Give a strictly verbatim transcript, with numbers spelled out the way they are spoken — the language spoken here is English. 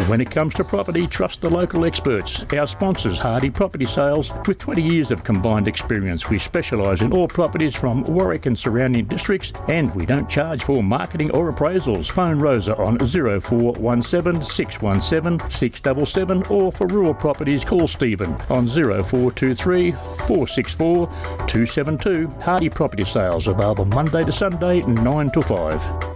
When it comes to property, trust the local experts. Our sponsors, Hardy Property Sales. With twenty years of combined experience, we specialise in all properties from Warwick and surrounding districts, and we don't charge for marketing or appraisals. Phone Rosa on zero four one seven, six one seven, six seven seven, or for rural properties, call Stephen on zero four two three, four six four, two seven two. Hardy Property Sales, available Monday to Sunday, nine to five.